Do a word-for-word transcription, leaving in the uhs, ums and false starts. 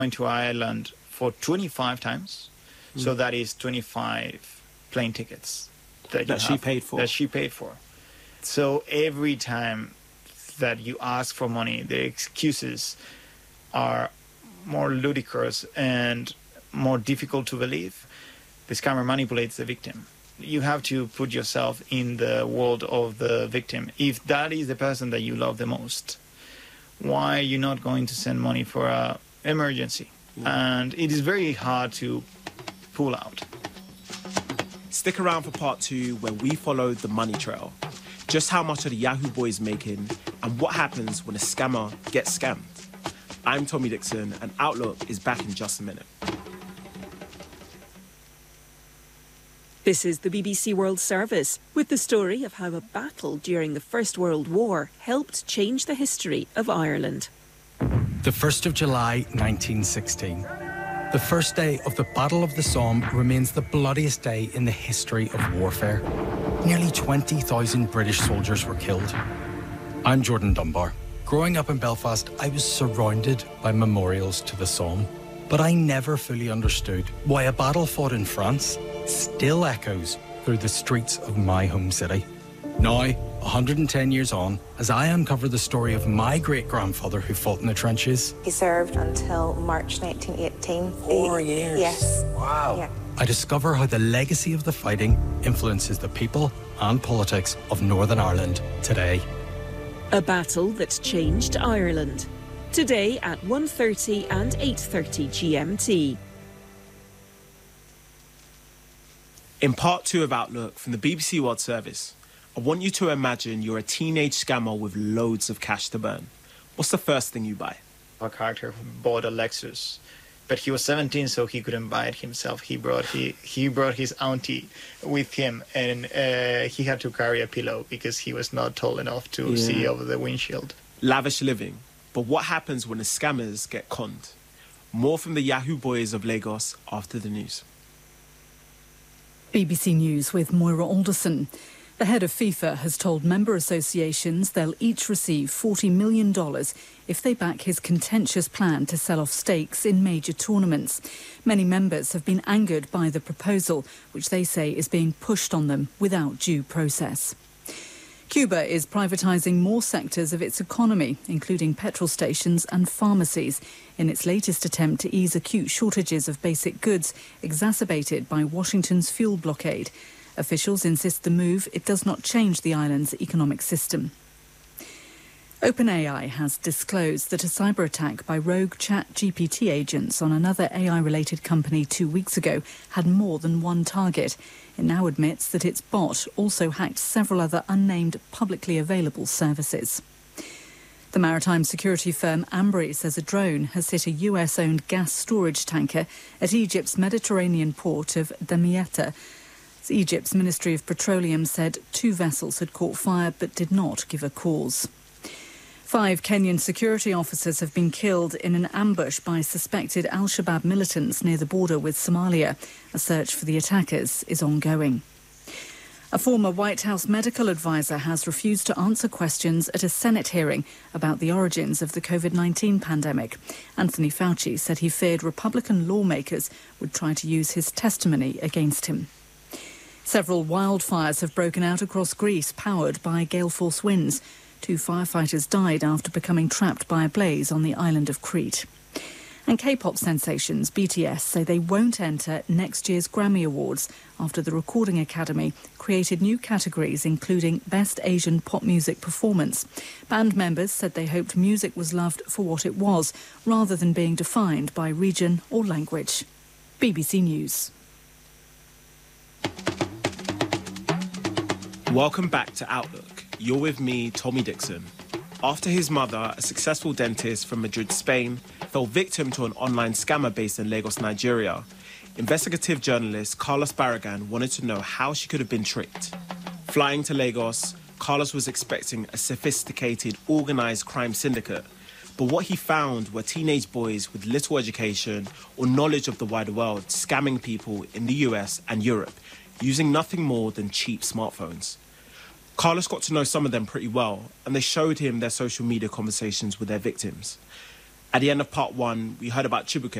went to Ireland for twenty-five times. Mm. So that is twenty-five plane tickets that, that she paid for. That she paid for. So every time that you ask for money, the excuses are more ludicrous and more difficult to believe. The scammer manipulates the victim. You have to put yourself in the world of the victim. If that is the person that you love the most, why are you not going to send money for an emergency? Yeah. And it is very hard to pull out. Stick around for part two, where we follow the money trail. Just how much are the Yahoo boys making, and what happens when a scammer gets scammed? I'm Tommy Dixon, and Outlook is back in just a minute. This is the B B C World Service, with the story of how a battle during the First World War helped change the history of Ireland. The first of July nineteen sixteen. The first day of the Battle of the Somme remains the bloodiest day in the history of warfare. Nearly twenty thousand British soldiers were killed. I'm Jordan Dunbar. Growing up in Belfast, I was surrounded by memorials to the Somme, but I never fully understood why a battle fought in France still echoes through the streets of my home city. Now, one hundred ten years on, as I uncover the story of my great-grandfather who fought in the trenches. He served until March nineteen eighteen. Four years? Yes. Wow. Yeah. I discover how the legacy of the fighting influences the people and politics of Northern Ireland today. A battle that changed Ireland. Today at one thirty and eight thirty G M T. In part two of Outlook from the B B C World Service, I want you to imagine you're a teenage scammer with loads of cash to burn. What's the first thing you buy? Our character bought a Lexus, but he was seventeen, so he couldn't buy it himself. He brought he he brought his auntie with him, and uh, he had to carry a pillow because he was not tall enough to yeah. see over the windshield. Lavish living, but what happens when the scammers get conned? More from the Yahoo boys of Lagos after the news. B B C News with Moira Alderson. The head of FIFA has told member associations they'll each receive forty million dollars if they back his contentious plan to sell off stakes in major tournaments. Many members have been angered by the proposal, which they say is being pushed on them without due process. Cuba is privatising more sectors of its economy, including petrol stations and pharmacies, in its latest attempt to ease acute shortages of basic goods exacerbated by Washington's fuel blockade. Officials insist the move it does not change the island's economic system. OpenAI has disclosed that a cyber attack by rogue ChatGPT agents on another A I-related company two weeks ago had more than one target. It now admits that its bot also hacked several other unnamed publicly available services. The maritime security firm Ambry says a drone has hit a U S-owned gas storage tanker at Egypt's Mediterranean port of Damietta. Egypt's Ministry of Petroleum said two vessels had caught fire but did not give a cause. Five Kenyan security officers have been killed in an ambush by suspected al-Shabaab militants near the border with Somalia. A search for the attackers is ongoing. A former White House medical advisor has refused to answer questions at a Senate hearing about the origins of the COVID nineteen pandemic. Anthony Fauci said he feared Republican lawmakers would try to use his testimony against him. Several wildfires have broken out across Greece, powered by gale force winds. Two firefighters died after becoming trapped by a blaze on the island of Crete. And K-pop sensations B T S say they won't enter next year's Grammy Awards after the Recording Academy created new categories including Best Asian Pop Music Performance. Band members said they hoped music was loved for what it was, rather than being defined by region or language. B B C News. Welcome back to Outlook. You're with me, Tommy Dixon. After his mother, a successful dentist from Madrid, Spain, fell victim to an online scammer based in Lagos, Nigeria, investigative journalist Carlos Barragan wanted to know how she could have been tricked. Flying to Lagos, Carlos was expecting a sophisticated, organised crime syndicate, but what he found were teenage boys with little education or knowledge of the wider world scamming people in the U S and Europe, using nothing more than cheap smartphones. Carlos got to know some of them pretty well, and they showed him their social media conversations with their victims. At the end of part one, we heard about Chibuike,